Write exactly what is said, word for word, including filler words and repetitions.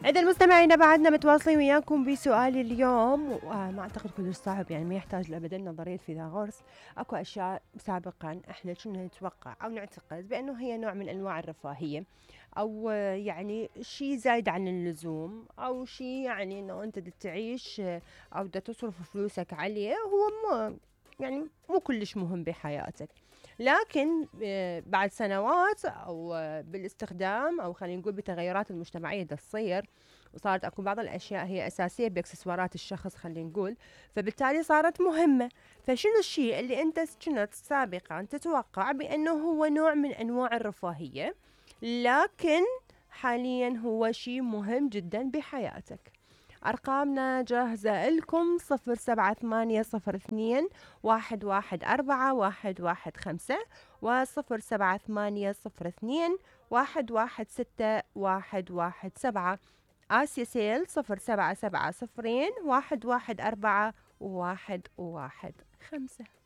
إذا المستمعين بعدنا متواصلين وياكم بسؤال اليوم، وما أعتقد كلش صعب، يعني ما يحتاج لأبدا نظرية فيثاغورس. أكو أشياء سابقا إحنا كنا نتوقع أو نعتقد بأنه هي نوع من أنواع الرفاهية، أو يعني شيء زايد عن اللزوم، أو شيء يعني إنه أنت بدك تعيش أو بدك تصرف فلوسك عليه، هو مو يعني مو كلش مهم بحياتك. لكن آه، بعد سنوات او آه، بالاستخدام، او خلينا نقول بتغيرات المجتمعيه دا تصير، وصارت اكو بعض الاشياء هي اساسيه باكسسوارات الشخص خلينا نقول، فبالتالي صارت مهمه. فشنو الشيء اللي انت كنت سابقا تتوقع بانه هو نوع من انواع الرفاهيه، لكن حاليا هو شيء مهم جدا بحياتك؟ أرقامنا جاهزة لكم: صفر سبعة ثمانية صفر اثنين واحد واحد أربعة واحد واحد خمسة، وصفر سبعة ثمانية صفر اثنين واحد واحد ستة واحد واحد سبعة. آسيا سيل صفر سبعة سبعة صفرين واحد واحد أربعة واحد واحد خمسة.